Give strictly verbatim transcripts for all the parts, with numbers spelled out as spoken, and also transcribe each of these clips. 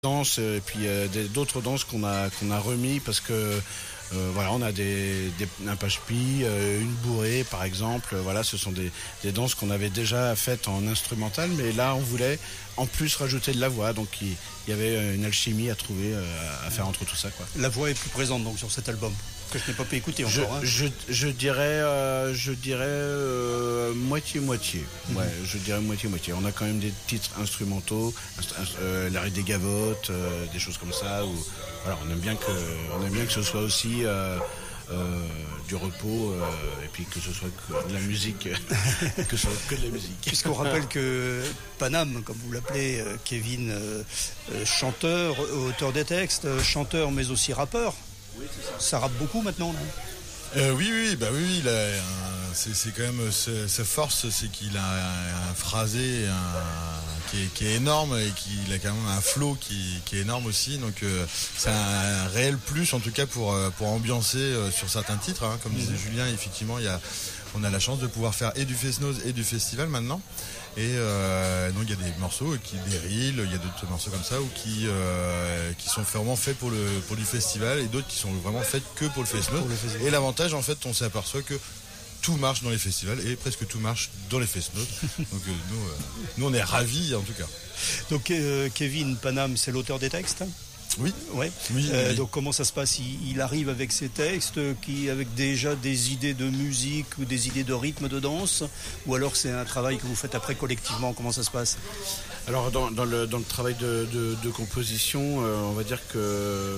danses et puis euh, des, d'autres danses qu'on a qu'on a remis parce que euh, voilà, on a des, des un page-pi, euh, une bourrée par exemple. Voilà, ce sont des, des danses qu'on avait déjà faites en instrumental, mais là on voulait en plus rajouter de la voix, donc il, il y avait une alchimie à trouver, euh, à faire entre tout ça, quoi. La voix est plus présente donc sur cet album que je n'ai pas pu écouter Je, encore. Hein. je, je dirais, euh, je dirais euh, moitié moitié. Mm-hmm. Ouais, je dirais moitié moitié. On a quand même des titres instrumentaux, euh, l'arrêt des gavottes, euh, des choses comme ça. Où, voilà, on aime bien que, on aime bien que ce soit aussi euh, euh, du repos euh, et puis que ce soit que de la musique, que ce soit que de la musique. Puisqu'on rappelle que Paname, comme vous l'appelez, euh, Kevin, euh, euh, chanteur, auteur des textes, euh, chanteur mais aussi rappeur. Oui, c'est ça. Ça rappe beaucoup maintenant, non ? Euh, oui, oui, bah oui, il a un, c'est, c'est quand même sa force, c'est qu'il a un, un phrasé un, qui, est, qui est énorme et qu'il a quand même un flow qui, qui est énorme aussi. Donc euh, c'est un, un réel plus en tout cas pour pour ambiancer euh, sur certains titres. Hein. Comme disait mmh. Julien, effectivement, il y a on a la chance de pouvoir faire et du Fest-Noz et du festival maintenant. Et euh, donc il y a des morceaux qui des reels, il y a d'autres morceaux comme ça ou qui euh, qui sont vraiment faits pour le pour du festival et d'autres qui sont vraiment faits que pour le Fest-Noz. Et l'avantage en fait, on s'aperçoit que tout marche dans les festivals et presque tout marche dans les Fest-Noz. Donc euh, nous euh, nous on est ravis en tout cas. Donc euh, Kevin Paname, c'est l'auteur des textes ? Oui. Ouais. Oui, euh, oui. Donc comment ça se passe ? il, il arrive avec ses textes, qui avec déjà des idées de musique ou des idées de rythme de danse, ou alors c'est un travail que vous faites après collectivement ? Comment ça se passe ? Alors dans, dans, le, dans le travail de, de, de composition, euh, on va dire que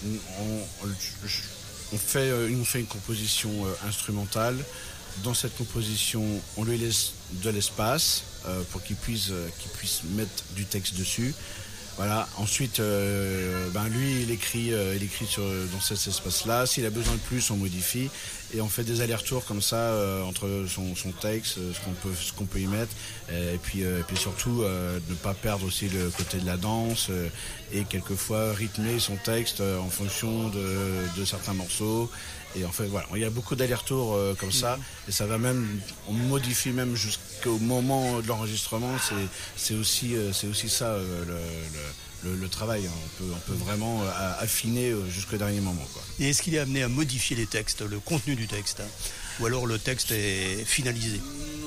on, on, fait, on fait une composition euh, instrumentale. Dans cette composition, on lui laisse de l'espace euh, pour qu'il puisse, euh, qu'il puisse mettre du texte dessus. Voilà. Ensuite, euh, ben lui, il écrit, euh, il écrit sur, dans cet espace-là. S'il a besoin de plus, on modifie et on fait des allers-retours comme ça euh, entre son, son texte, ce qu'on peut, ce qu'on peut y mettre, et puis, euh, et puis surtout euh, ne pas perdre aussi le côté de la danse euh, et quelquefois rythmer son texte euh, en fonction de, de certains morceaux. Et en fait, voilà, il y a beaucoup d'allers-retours euh, comme ça, et ça va même, on modifie même jusqu'au moment de l'enregistrement. C'est, c'est aussi, euh, c'est aussi ça euh, le, le, le travail. Hein. On peut, on peut vraiment euh, affiner euh, jusqu'au dernier moment, quoi. Et est-ce qu'il est amené à modifier les textes, le contenu du texte, hein, ou alors le texte est finalisé ?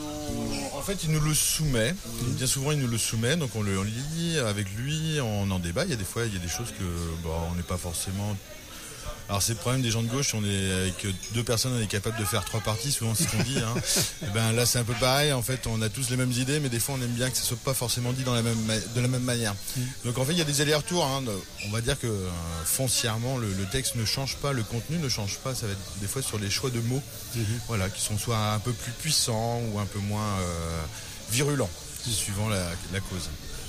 En fait, il nous le soumet. Bien souvent, il nous le soumet. Donc, on le on lit avec lui, on en débat. Il y a des fois, il y a des choses que, bon, on n'est pas forcément. Alors c'est le problème des gens de gauche, on est avec deux personnes, on est capable de faire trois parties, souvent c'est ce qu'on dit. Hein. Et ben là c'est un peu pareil, en fait on a tous les mêmes idées, mais des fois on aime bien que ça soit pas forcément dit dans la même de la même manière. Mmh. Donc en fait il y a des allers-retours. Hein. On va dire que euh, foncièrement le, le texte ne change pas, le contenu ne change pas. Ça va être des fois sur les choix de mots, mmh. voilà, qui sont soit un peu plus puissants ou un peu moins euh, virulents, suivant la, la cause.